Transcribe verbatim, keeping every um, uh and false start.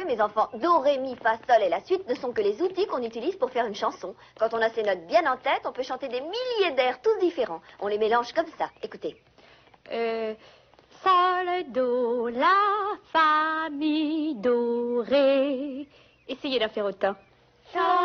mes enfants. Do, ré, mi, fa, sol et la suite ne sont que les outils qu'on utilise pour faire une chanson. Quand on a ces notes bien en tête, on peut chanter des milliers d'airs tous différents. On les mélange comme ça. Écoutez. Euh, sol, do, la, fa, mi, do, ré. Essayez d'en faire autant. Sol.